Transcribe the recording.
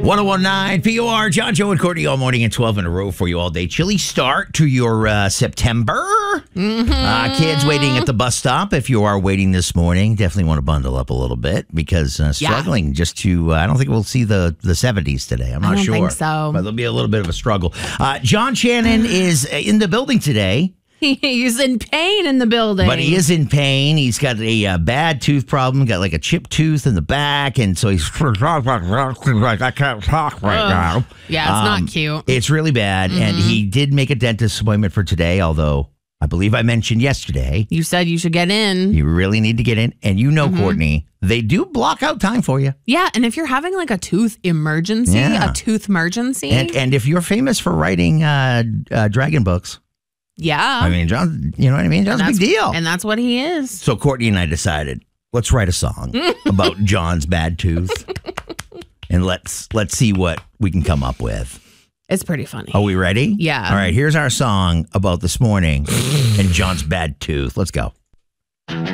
1019 POR, John, Joe, and Courtney all morning and 12 in a row for you all day. Chilly start to your September. Kids waiting at the bus stop. If you are waiting this morning, definitely want to bundle up a little bit because struggling just to, I don't think we'll see the 70s today. I'm not sure. I don't think so. But there'll be a little bit of a struggle. John Shannon is in the building today. He's in pain in the building. But he is in pain. He's got a bad tooth problem, got like a chipped tooth in the back, and so he's like, I can't talk right now. Yeah, it's not cute. It's really bad, and he did make a dentist appointment for today, although I believe I mentioned yesterday. You said you should get in. You really need to get in, and you know, Courtney, they do block out time for you. Yeah, and if you're having like a tooth emergency, a tooth emergency. And if you're famous for writing dragon books. Yeah. I mean, John, you know what I mean? John's a big deal. And that's what he is. So Courtney and I decided, let's write a song about John's bad tooth. And let's see what we can come up with. It's pretty funny. Are we ready? Yeah. All right, here's our song about this morning and John's bad tooth. Let's go.